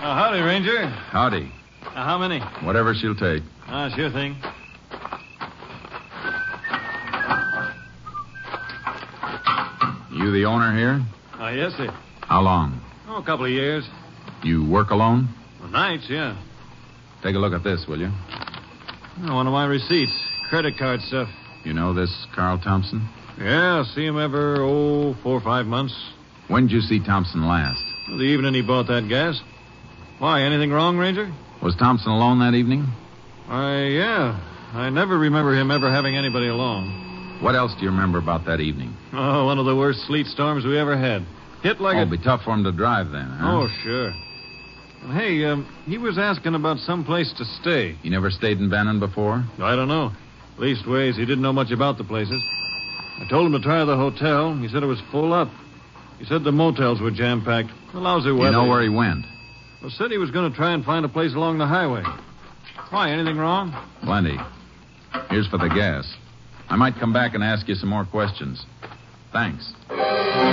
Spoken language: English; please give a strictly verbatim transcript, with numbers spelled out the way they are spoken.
howdy, Ranger. Howdy. Uh, how many? Whatever she'll take. Ah, sure thing. You the owner here? Ah, yes, sir. How long? Oh, a couple of years. You work alone? Well, nights, yeah. Take a look at this, will you? Oh, one of my receipts. Credit card stuff. You know this Carl Thompson? Yeah, see him ever, oh, four or five months. When did you see Thompson last? The evening he bought that gas. Why, anything wrong, Ranger? Was Thompson alone that evening? I, yeah. I never remember him ever having anybody along. What else do you remember about that evening? Oh, one of the worst sleet storms we ever had. Hit like oh, a... it'd be tough for him to drive then, huh? Oh, sure. And hey, um, he was asking about some place to stay. You never stayed in Bannon before? I don't know. Leastways, he didn't know much about the places. I told him to try the hotel. He said it was full up. He said the motels were jam-packed. The lousy weather. You know where he went? Well, said he was going to try and find a place along the highway. Why, anything wrong? Plenty. Here's for the gas. I might come back and ask you some more questions. Thanks.